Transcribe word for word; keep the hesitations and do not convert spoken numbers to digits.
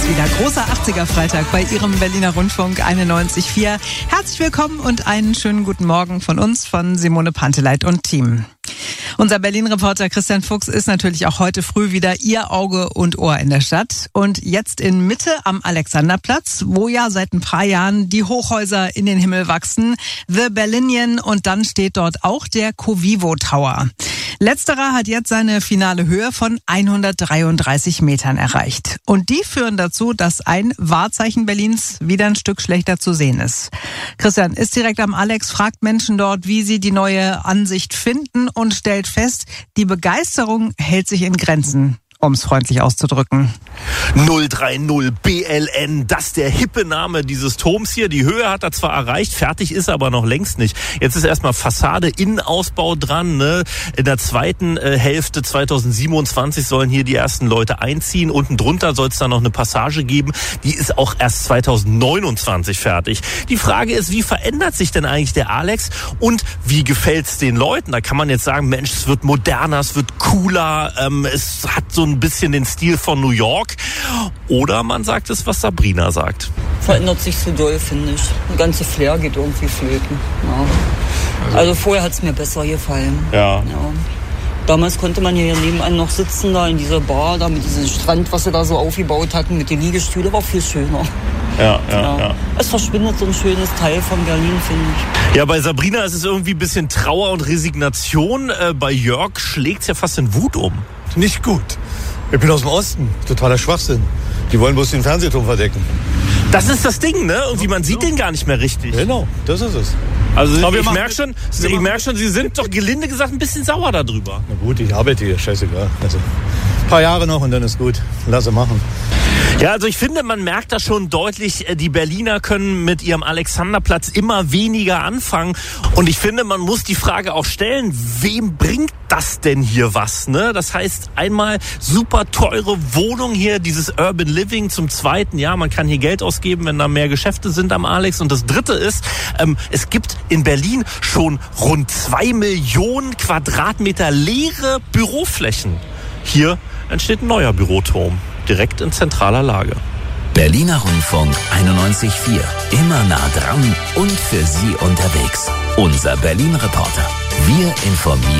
ist wieder großer achtziger-Freitag bei Ihrem Berliner Rundfunk einundneunzig Komma vier. Herzlich willkommen und einen schönen guten Morgen von uns, von Simone Panteleit und Team. Unser Berlin-Reporter Christian Fuchs ist natürlich auch heute früh wieder Ihr Auge und Ohr in der Stadt. Und jetzt in Mitte am Alexanderplatz, wo ja seit ein paar Jahren die Hochhäuser in den Himmel wachsen. The Berlinian, und dann steht dort auch der Covivo Tower. Letzterer hat jetzt seine finale Höhe von hundertdreiunddreißig Metern erreicht. Und die führen dazu, dass ein Wahrzeichen Berlins wieder ein Stück schlechter zu sehen ist. Christian ist direkt am Alex, fragt Menschen dort, wie sie die neue Ansicht finden und stellt fest, die Begeisterung hält sich in Grenzen, um es freundlich auszudrücken. null drei null B L N, das ist der hippe Name dieses Turms hier. Die Höhe hat er zwar erreicht, fertig ist er aber noch längst nicht. Jetzt ist erstmal Fassade, Innenausbau dran. Ne? In der zweiten äh, Hälfte zweitausendsiebenundzwanzig sollen hier die ersten Leute einziehen. Unten drunter soll es dann noch eine Passage geben. Die ist auch erst zweitausendneunundzwanzig fertig. Die Frage ist, wie verändert sich denn eigentlich der Alex und wie gefällt es den Leuten? Da kann man jetzt sagen, Mensch, es wird moderner, es wird cooler, ähm, es hat so ein bisschen den Stil von New York. Oder man sagt es, was Sabrina sagt. Verändert sich zu doll, finde ich. Der ganze Flair geht irgendwie flöten. Ja. Also vorher hat es mir besser gefallen. Ja. Ja. Damals konnte man hier nebenan noch sitzen, da in dieser Bar, da mit diesem Strand, was sie da so aufgebaut hatten, mit den Liegestühlen, war viel schöner. Ja, ja, ja, ja. Es verschwindet so ein schönes Teil von Berlin, finde ich. Ja, bei Sabrina ist es irgendwie ein bisschen Trauer und Resignation. Äh, bei Jörg schlägt es ja fast in Wut um. Nicht gut. Ich bin aus dem Osten. Totaler Schwachsinn. Die wollen bloß den Fernsehturm verdecken. Das ist das Ding, ne? Irgendwie, man sieht den gar nicht mehr richtig. Genau, das ist es. Also Aber ich merke schon, ich merk schon, Sie sind doch gelinde gesagt ein bisschen sauer darüber. Na gut, ich arbeite hier, scheißegal. Also ein paar Jahre noch und dann ist gut. Lass sie machen. Ja, also ich finde, man merkt da schon deutlich, die Berliner können mit ihrem Alexanderplatz immer weniger anfangen. Und ich finde, man muss die Frage auch stellen, wem bringt das denn hier was? Ne? Das heißt, einmal super teure Wohnung hier, dieses Urban Living. Zum Zweiten, ja, man kann hier Geld ausgeben, wenn da mehr Geschäfte sind am Alex. Und das Dritte ist, ähm, es gibt in Berlin schon rund zwei Millionen Quadratmeter leere Büroflächen. Hier entsteht ein neuer Büroturm. Direkt in zentraler Lage. Berliner Rundfunk einundneunzig Komma vier. Immer nah dran und für Sie unterwegs. Unser Berlin-Reporter. Wir informieren.